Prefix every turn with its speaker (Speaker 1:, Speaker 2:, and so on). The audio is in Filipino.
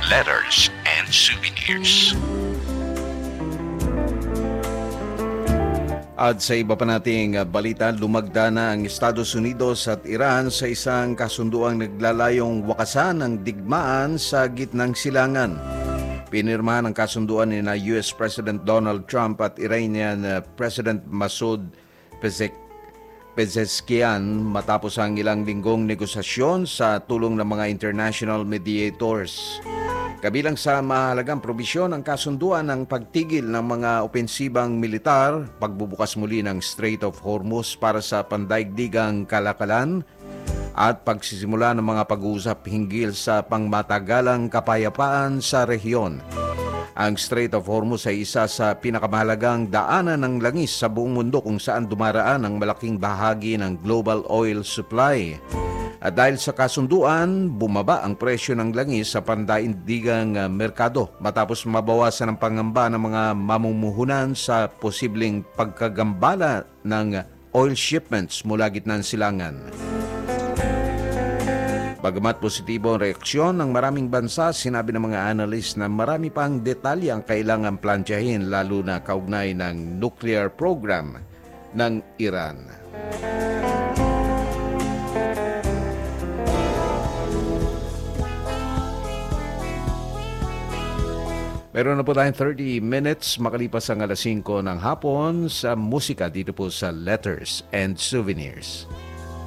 Speaker 1: Letters and Souvenirs. At sa iba pa nating balita, lumagda na ang Estados Unidos at Iran sa isang kasunduang naglalayong wakasan ng digmaan sa gitnang silangan. Pinirmahan ang kasunduan ni US President Donald Trump at Iranian President Masoud Pezeshkian matapos ang ilang linggong negosasyon sa tulong ng mga international mediators. Kabilang sa mahalagang probisyon ang kasunduan ng pagtigil ng mga opensibang militar, pagbubukas muli ng Strait of Hormuz para sa pandaigdigang kalakalan, at pagsisimula ng mga pag-uusap hinggil sa pangmatagalang kapayapaan sa rehiyon. Ang Strait of Hormuz ay isa sa pinakamahalagang daanan ng langis sa buong mundo kung saan dumaraan ang malaking bahagi ng global oil supply. At dahil sa kasunduan, bumaba ang presyo ng langis sa pandaigdigang merkado matapos mabawasan ang pangamba ng mga mamumuhunan sa posibleng pagkagambala ng oil shipments mula gitnang silangan. Bagamat positibo ang reaksyon ng maraming bansa, sinabi ng mga analyst na marami pang detalye ang kailangan plantyahin lalo na kaugnay ng nuclear program ng Iran. Meron na po tayong 30 minutes makalipas ang 5:00 ng hapon sa musika dito po sa Letters and Souvenirs.